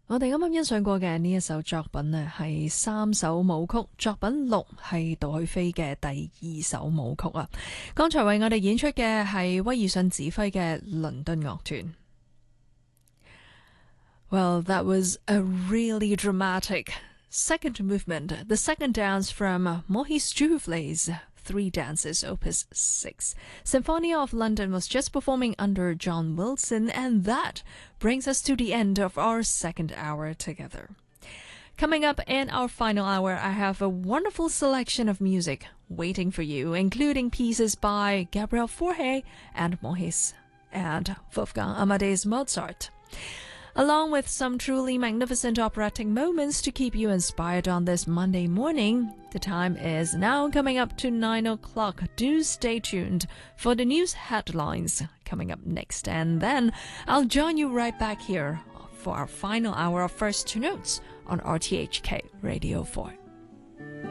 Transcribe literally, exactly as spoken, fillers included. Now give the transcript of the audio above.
我哋啱啱欣賞過嘅呢一首作品呢，係三首舞曲，作品六係杜許飛嘅第二首舞曲啊。剛才為我哋演出嘅係威爾遜指揮嘅倫敦樂團。Well, that was a really dramatic second movement, the second dance from Maurice Jouffle's Three Dances, Opus six. Symphony of London was just performing under John Wilson, and that brings us to the end of our second hour together. Coming up in our final hour, I have a wonderful selection of music waiting for you, including pieces by Gabriel Fauré and Maurice and Wolfgang Amadeus Mozart, along with some truly magnificent operatic moments to keep you inspired on this Monday morning. The time is now coming up to nine o'clock. Do stay tuned for the news headlines coming up next. And then I'll join you right back here for our final hour of First Two Notes on R T H K Radio four.